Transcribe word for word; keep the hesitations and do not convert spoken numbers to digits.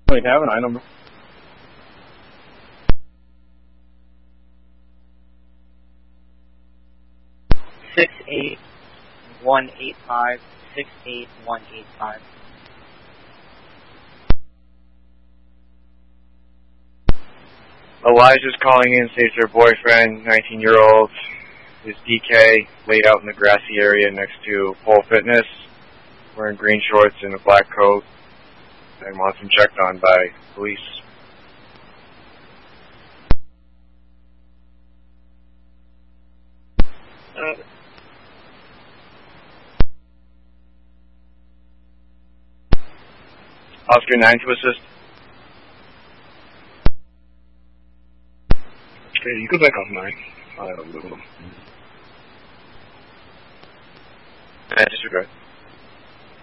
Wait, have an I number. Six eight one eight five six eight one eight five. Elijah's calling in, says her boyfriend, nineteen-year-old, is D K, laid out in the grassy area next to Pole Fitness, wearing green shorts and a black coat, and wants him checked on by police. Uh, Oscar nine to assist. Okay, you go back on nine. I don't know. And disregard.